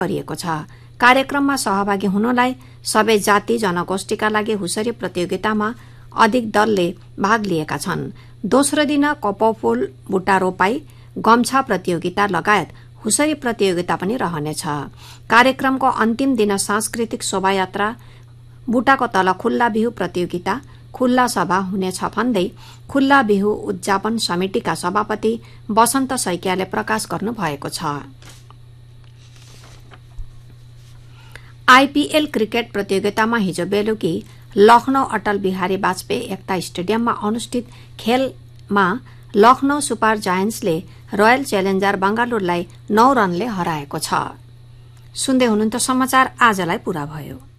गरिएको छ। कार्यक्रममा सहभागी हुनलाई सबै जाति जनगोष्ठीका लागि हुसरी प्रतियोगितामा अधिक दलले भाग लिएका छन्। दोस्रो दिन कपौफूल, बुट्टा रोपाई, गम्छा प्रतियोगिता लगायत हुसरी प्रतियोगिता पनि रहनेछ। कार्यक्रमको अन्तिम दिन सांस्कृतिक शोभायात्रा, बुट्टाको तल खुल्ला बिहु प्रतियोगिता, खुल्ला सभा हुनेछ भन्दै खुल्ला बिहु उद्यापन समितिका सभापति वसन्त सैकियाले प्रकाश गर्नु भएको छ। आईपीएल क्रिकेट प्रतियोगितामा हिजो बेलुकी लखनऊ अटल बिहारी वाजपेयी एकता स्टेडियममा अनुष्ठित खेलमा लखनऊ सुपर जायन्ट्सले रोयल च्यालेन्जर बंगालुरुलाई 9 रनले हराएको छ। सुन्दै हुनुहुन्छ समाचार, आजलाई पूरा भयो।